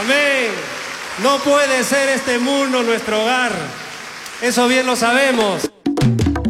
Amén. No puede ser este mundo nuestro hogar. Eso bien lo sabemos.